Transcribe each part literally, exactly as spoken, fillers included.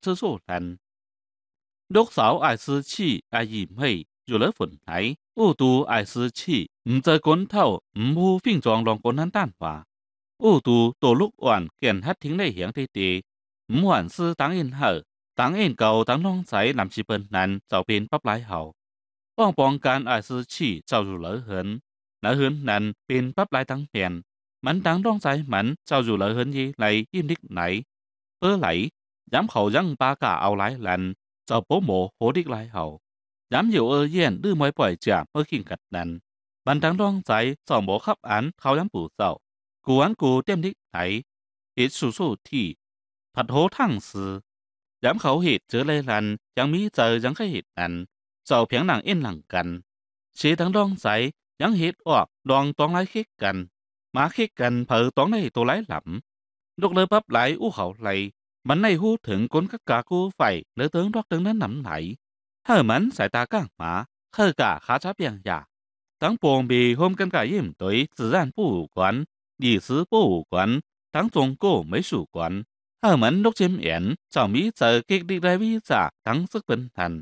chớ số lần. Lúc sáu ai sư chi ai yểm hay, dù lỡ phận thái, ô tu ai sư chi,唔在滚头，唔好fin撞浪滚很蛋话。ô tu tổ lúc oản kiện hát thính này hiển thế tì,唔hoàn sư táng yên hở, táng yên cầu táng long giải làm chi bần nan, giáo bên bắp lái hậu. Bong bong can ai sư chi, giáo dù lỡ hấn, lỡ hấn nan, bên bắp lái táng bèn, mắn táng long giải mắn, giáo dù lỡ hấn gì lại im đích nảy. Ơ lại, dám khẩu răng ba cả ao lái lần, giáo bố mộ hố đích lái hậu. Dám nhiều ơ yên đưa mới bỏi trả mới kinh cật nần. Bạn táng long giải, giáo bố khắp án, khao dám bù giáo. Cú án cú đem đích nảy, hết số số thị,ผัดโหทั้งสื่อย้ำเขาเหตุเจอเลยลันยังมีเจอยังแค่เหตุนั้นเจ้าเพียงหนังเอ็นหลังกันเชทั้งดองใสยังเหตุออกดองตองไล่เค็กกันมาเค็กกันเผอตองในตัวไล่หลำลูกเลยปั๊บไหลอู้เขาไหลมันในหูถึงก้นกักกากูไฟเลือเติงดอกตึงนั้นหนำไหลเฮ้อมันสายตาก้างหมาเคยกะขาช้าเปียงยาตั้งปวงบีโฮมกันกะยิ้มตัวสื่อด้านผู้กวนดีซื้อผู้กวนตั้งจงโก้ไม่สู่กวนHờ mẫn lúc chim yển, cháu mỹ giờ kích đi đại vi giả tăng sức bình thành.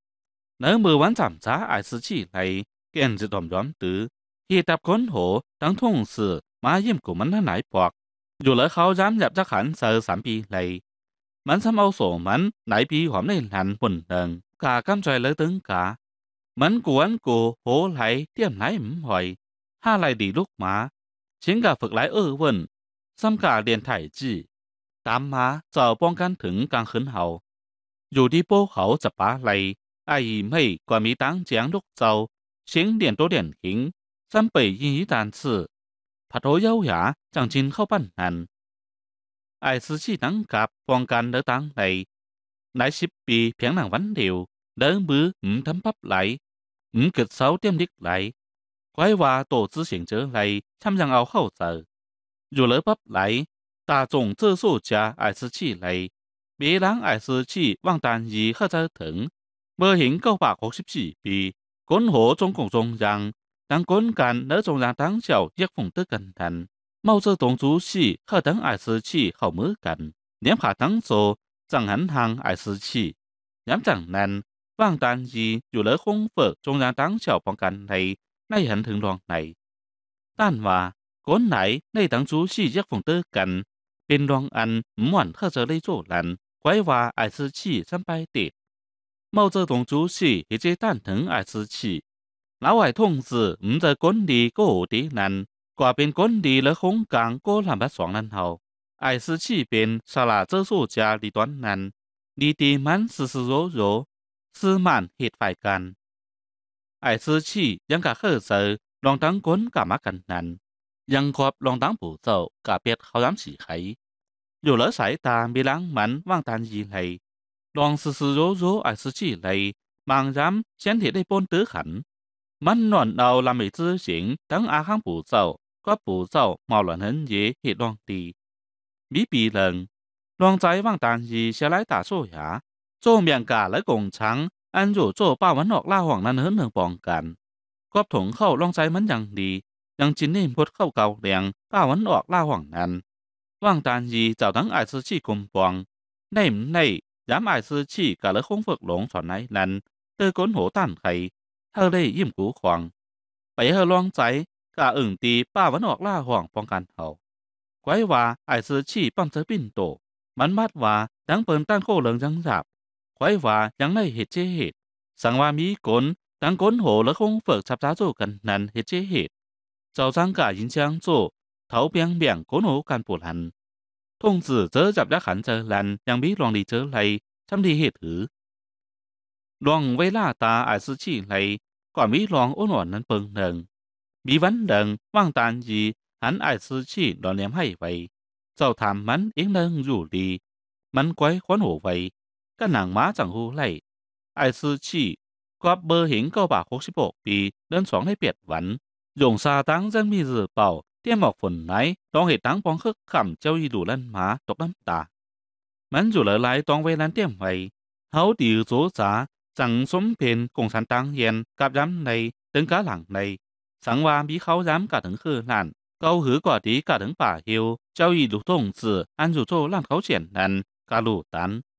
Nếu mưa ván giảm giá ai sư chỉ này, kiện dự đồm nhóm tứ, khi tập khốn hổ, tăng thông sự, mà yếm của mẫn nải bọc. Dù lỡ kháo dám nhập chắc hẳn sơ sám bì này. Mẫn xăm âu sổ mẫn, nải bì hòm lên hẳn bùn đần, cả cam trời lỡ tướng cả. Mẫn của anh của hổ lại tiêm lái ẩm hỏi, ha lại đi lúc má. Chính cả phực lái ơ vần, xăm cả liền thải chỉ. Tám má, giờ bong can thứng càng khấn hậu. Dù đi bố khẩu chập bá lầy, ai ý mây quả mỹ táng giáng lúc dâu, xính điện tố điện hình, xăm bảy ý đàn sự. Phát hối dâu giả, chẳng chín khâu bắn hẳn. Ai sư chi nắng cạp bong can đỡ táng lầy. Nãy xíp bì phiếng nàng vắn điều, đỡ bứ ẩm thấm bắp lại, ẩm kịch xấu tiêm đích lại. Quái hòa tổ tư xỉn trở lại, chăm rằng áo khẩu giờ. Dù lỡ bắp lại,大众这数家爱吃气类，别人爱吃气望单一或者疼，无形九百五十四比，管好中共中央，当管干那中央当小一风的跟谈，毛泽东主席和等爱吃气好没干，连下当做张恒行爱吃气，连长难望单一有了空腹中央当小帮干类，那很挺乱类，但话管来那当主席一风的跟。เป็นรองอันหม่วนเข้าจะได้โจลันไว้ว่าไอซ์ชีสัมไปติดเมาเจอตรงจูชีเหตุด้านถึงไอซ์ชีแล้วไอทงสื่อมจะก้นดีก็โหดีนั้นกว่าเป็นก้นดีและคงกลางก็ลำบากสองนั้นเฮาไอซ์ชีเป็นสลาเจอสู้จาดีตอนนั้นดีดีมันสื่อสื่อโรโรสื่อมันเหตุฝ่ายกันไอซ์ชียังกะเข้าเจอลองตั้งก้นกับมากันนั้นยังครบลองตั้งผู้เจ้ากับเป็ดเขาย้ำสีไขอยู่แล้วสายตามีล้างมันว่างตายีเลยลองสื่อสื่อโรโรไอสื่อจีเลยบางย้ำเช่นที่ได้ปนตื้อขันมันนอนเอาลำไม่จื้อสิงตั้งอาข้างผู้เจ้าก็ผู้เจ้าเมาหลอนเห็นเย่เหตุลองตีมีปีหนึ่งลองใจว่างตายีเสียไล่ตาโซ่หยาโจ้เมียงกาและกงช้างอันอยู่โจ้ป้าวันออกล่าห่วงนั้นเหินเหิงปองกันก็ถงเข้าลองใจมันอย่างดียังจินนี่พดเข้าเกาแดงป้าวันออกล่าห่วงนั้นว่างตายีเจ้าทั้งไอซ์ชีกุมปองในในย้ำไอซ์ชีกะเลยคงฝึกหลงสอนไหนนั้นเตอก้นโหต้านไข่เธอเลยยิ้มกูขวางไปเฮลองใจกะอึ่งตีป้าวันออกล่าห่วงป้องกันเขาไว้ว่าไอซ์ชีปั้มเจอปิ่นโตมันมัดว่าทั้งเปิ่นต้านโคเหลืองยังจับไว้ว่ายังไม่เหตุเจเหตุสั่งว่ามีก้นทั้งก้นโหและคงฝึกชับจ้าโจกันนั้นเหตุเจเหตุเจ้าจังกะยินเชียงโจ頭邊邊嗰度幹部人，通知這入一行就人，讓俾讓你這嚟，參啲協議。讓為拉大愛斯起嚟，關俾讓安穩能幫人，俾穩人望單義，很愛斯起讓念係為，就談文應能如理，文鬼關何為，跟人馬chẳng hữu嚟，愛斯起國bờ hình九百六十六ปี能爽喺別文，用沙當人民日報。Tiêm một phần này, toàn hệ tăng bóng khức khẩm châu y đủ lên má độc đâm tà. Mình dù lỡ lại toàn về lên tiêm vậy, hấu điều dỗ giá, chẳng sống phiền cùng sản tăng hiện gặp giám này, từng cá lặng này. Sáng qua bí kháo giám cả thứng khư nạn, câu hứa quả tí cả thứng bà hiếu, châu y đủ thông sự, ăn dù cho làm kháo triển nạn, cả lũ tán.